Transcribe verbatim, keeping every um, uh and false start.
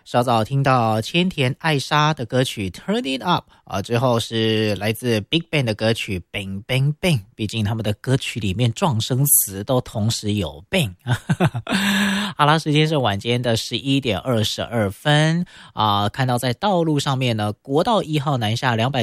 稍早听到千田爱沙的歌曲 Turn It Up 啊，之后是来自 Big Bang 的歌曲 Bang Bang Bang， 毕竟他们的歌曲里面撞声词都同时有 Bang 好啦，时间是晚间的十一点二十二分啊，看到在道路上面呢，国道一号南下两百